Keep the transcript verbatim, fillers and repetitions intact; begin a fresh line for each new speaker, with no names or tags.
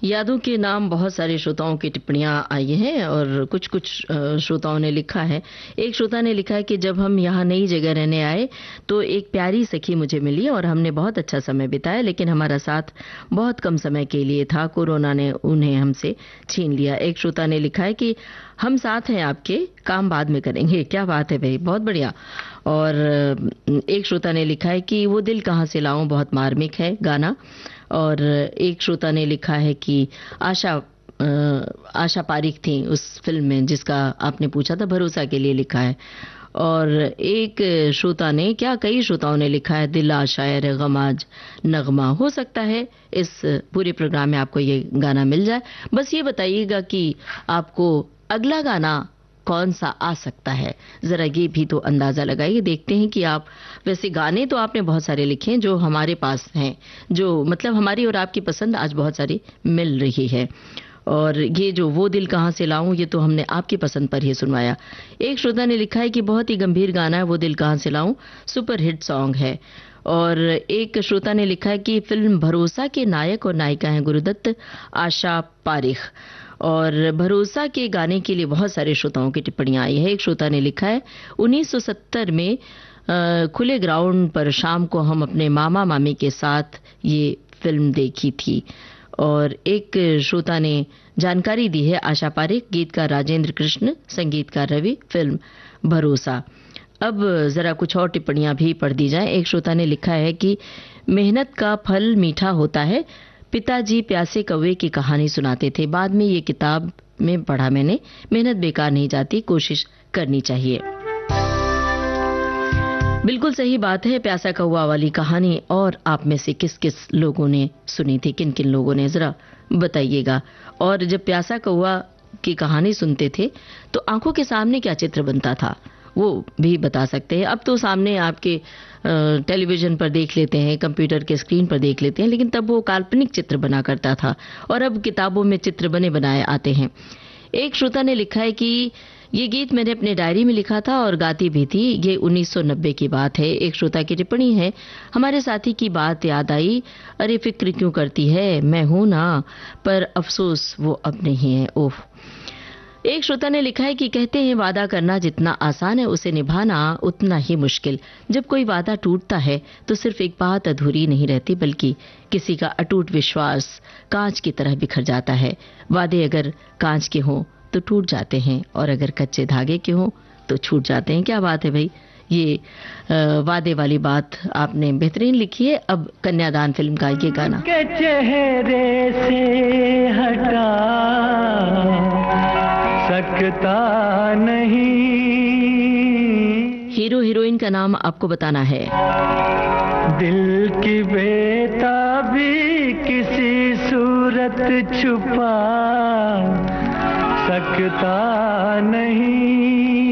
यादों के नाम बहुत सारे श्रोताओं की टिप्पणियां आई हैं और कुछ कुछ श्रोताओं ने लिखा है। एक श्रोता ने लिखा है कि जब हम यहाँ नई जगह रहने आए तो एक प्यारी सखी मुझे मिली और हमने बहुत अच्छा समय बिताया, लेकिन हमारा साथ बहुत कम समय के लिए था, कोरोना ने उन्हें हमसे छीन लिया। एक श्रोता ने लिखा है कि हम साथ हैं आपके, काम बाद में करेंगे। क्या बात है भाई, बहुत बढ़िया। और एक श्रोता ने लिखा है कि वो दिल कहाँ से लाऊं बहुत मार्मिक है गाना। और एक श्रोता ने लिखा है कि आशा आशा पारिक थी उस फिल्म में जिसका आपने पूछा था, भरोसा के लिए लिखा है। और एक श्रोता ने, क्या कई श्रोताओं ने लिखा है, दिल आशायर गम आज नगमा। हो सकता है इस पूरे प्रोग्राम में आपको ये गाना मिल जाए। बस ये बताइएगा कि आपको अगला गाना कौन सा आ सकता है, जरा ये भी तो अंदाजा लगाइए। देखते हैं कि आप, वैसे गाने तो आपने बहुत सारे लिखे हैं जो हमारे पास हैं, जो मतलब हमारी और आपकी पसंद आज बहुत सारी मिल रही है। और ये जो वो दिल कहाँ से लाऊं, ये तो हमने आपकी पसंद पर ही सुनवाया। एक श्रोता ने लिखा है कि बहुत ही गंभीर गाना है वो दिल कहाँ से लाऊं, सुपर हिट सॉन्ग है। और एक श्रोता ने लिखा है कि फिल्म भरोसा के नायक और नायिका हैं गुरुदत्त, आशा पारिख। और भरोसा के गाने के लिए बहुत सारे श्रोताओं की टिप्पणियां आई है। एक श्रोता ने लिखा है उन्नीस सौ सत्तर में आ, खुले ग्राउंड पर शाम को हम अपने मामा मामी के साथ ये फिल्म देखी थी। और एक श्रोता ने जानकारी दी है, आशा पारिक, गीतकार राजेंद्र कृष्ण, संगीतकार रवि, फिल्म भरोसा। अब जरा कुछ और टिप्पणियां भी पढ़ दी जाएं। एक श्रोता ने लिखा है कि मेहनत का फल मीठा होता है, पिताजी प्यासे कौवे की कहानी सुनाते थे, बाद में ये किताब में पढ़ा मैंने, मेहनत बेकार नहीं जाती, कोशिश करनी चाहिए। बिल्कुल सही बात है, प्यासा कौवा वाली कहानी। और आप में से किस किस लोगों ने सुनी थी, किन किन लोगों ने, जरा बताइएगा। और जब प्यासा कौवा की कहानी सुनते थे तो आंखों के सामने क्या चित्र बनता था वो भी बता सकते हैं। अब तो सामने आपके टेलीविजन पर देख लेते हैं, कंप्यूटर के स्क्रीन पर देख लेते हैं, लेकिन तब वो काल्पनिक चित्र बना करता था और अब किताबों में चित्र बने बनाए आते हैं। एक श्रोता ने लिखा है कि ये गीत मैंने अपने डायरी में लिखा था और गाती भी थी, ये उन्नीस सौ नब्बे की बात है। एक श्रोता की टिप्पणी है, हमारे साथी की बात याद आई, अरे फिक्र क्यों करती है, मैं हूं ना, पर अफसोस वो अब नहीं है, ओह। एक श्रोता ने लिखा है कि कहते हैं वादा करना जितना आसान है उसे निभाना उतना ही मुश्किल। जब कोई वादा टूटता है तो सिर्फ एक बात अधूरी नहीं रहती, बल्कि किसी का अटूट विश्वास कांच की तरह बिखर जाता है। वादे अगर कांच के हों तो टूट जाते हैं और अगर कच्चे धागे के हों तो छूट जाते हैं। क्या बात है भाई, ये आ, वादे वाली बात आपने बेहतरीन लिखी है। अब कन्यादान फिल्म का ये गाना
के चेहरे से हटा सकता नहीं,
हीरो हीरोइन का नाम आपको बताना है।
दिल की बेताबी किसी सूरत छुपा सकता नहीं,